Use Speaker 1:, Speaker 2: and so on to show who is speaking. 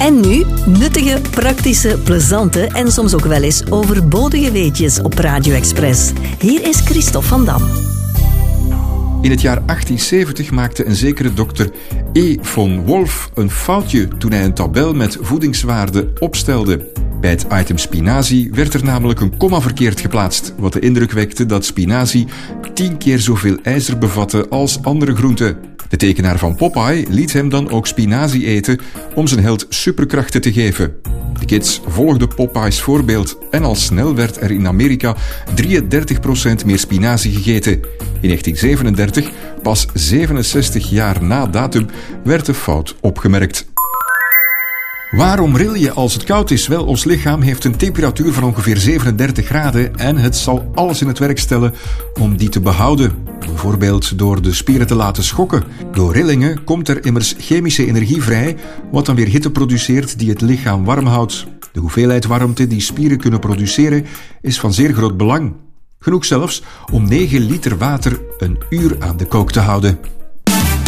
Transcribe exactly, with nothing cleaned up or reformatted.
Speaker 1: En nu nuttige, praktische, plezante en soms ook wel eens overbodige weetjes op Radio Express. Hier is Christophe van Dam.
Speaker 2: In het jaar achttienzeventig maakte een zekere dokter E. von Wolf een foutje toen hij een tabel met voedingswaarden opstelde. Bij het item spinazie werd er namelijk een komma verkeerd geplaatst, wat de indruk wekte dat spinazie tien keer zoveel ijzer bevatte als andere groenten. De tekenaar van Popeye liet hem dan ook spinazie eten om zijn held superkrachten te geven. De kids volgden Popeye's voorbeeld en al snel werd er in Amerika drieëndertig procent meer spinazie gegeten. In negentien zevenendertig, pas zevenenzestig jaar na datum, werd de fout opgemerkt. Waarom ril je als het koud is? Wel, ons lichaam heeft een temperatuur van ongeveer zevenendertig graden en het zal alles in het werk stellen om die te behouden. Bijvoorbeeld door de spieren te laten schokken. Door rillingen komt er immers chemische energie vrij, wat dan weer hitte produceert die het lichaam warm houdt. De hoeveelheid warmte die spieren kunnen produceren is van zeer groot belang. Genoeg zelfs om negen liter water een uur aan de kook te houden.